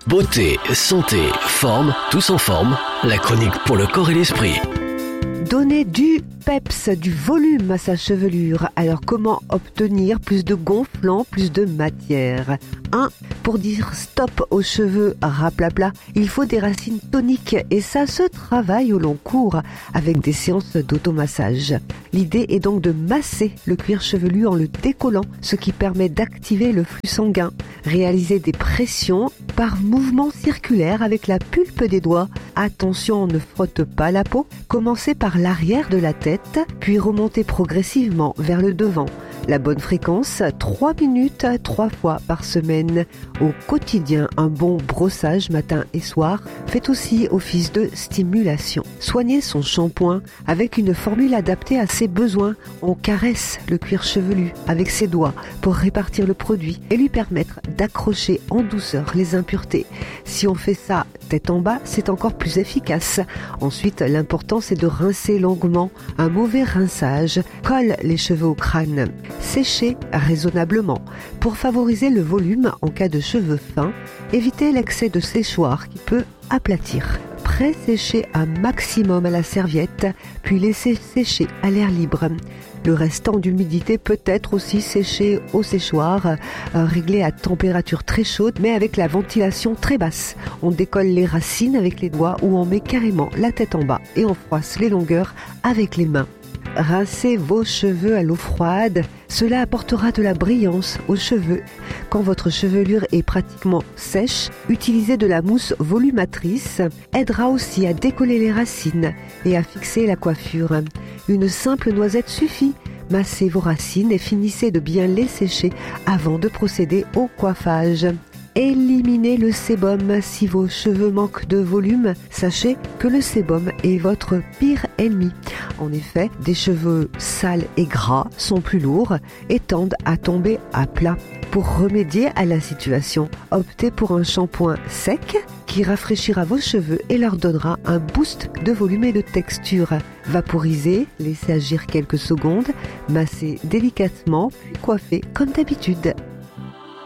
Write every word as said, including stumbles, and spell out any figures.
Beauté, santé, forme, tous en forme. La chronique pour le corps et l'esprit. Donner du peps, du volume à sa chevelure. Alors comment obtenir plus de gonflant, plus de matière? un. Pour dire stop aux cheveux raplapla, il faut des racines toniques et ça se travaille au long cours avec des séances d'automassage. L'idée est donc de masser le cuir chevelu en le décollant, ce qui permet d'activer le flux sanguin. Réaliser des pressions par mouvement circulaire avec la pulpe des doigts. Attention, on ne frotte pas la peau. Commencez par l'arrière de la tête, puis remontez progressivement vers le devant. La bonne fréquence, trois minutes, trois fois par semaine. Au quotidien, un bon brossage matin et soir fait aussi office de stimulation. Soignez son shampoing avec une formule adaptée à ses besoins. On caresse le cuir chevelu avec ses doigts pour répartir le produit et lui permettre d'accrocher en douceur les impuretés. Si on fait ça tête en bas, c'est encore plus efficace. Ensuite, l'important c'est de rincer longuement. Un mauvais rinçage colle les cheveux au crâne. Séchez raisonnablement. Pour favoriser le volume en cas de cheveux fins, évitez l'excès de séchoir qui peut aplatir. Pré-séchez un maximum à la serviette, puis laissez sécher à l'air libre. Le restant d'humidité peut être aussi séché au séchoir, euh, réglé à température très chaude, mais avec la ventilation très basse. On décolle les racines avec les doigts ou on met carrément la tête en bas et on froisse les longueurs avec les mains. Rincez vos cheveux à l'eau froide, cela apportera de la brillance aux cheveux. Quand votre chevelure est pratiquement sèche, utilisez de la mousse volumatrice, aidera aussi à décoller les racines et à fixer la coiffure. Une simple noisette suffit. Massez vos racines et finissez de bien les sécher avant de procéder au coiffage. Éliminez le sébum. Si vos cheveux manquent de volume, sachez que le sébum est votre pire ennemi. En effet, des cheveux sales et gras sont plus lourds et tendent à tomber à plat. Pour remédier à la situation, optez pour un shampoing sec qui rafraîchira vos cheveux et leur donnera un boost de volume et de texture. Vaporisez, laissez agir quelques secondes, massez délicatement, puis coiffez comme d'habitude.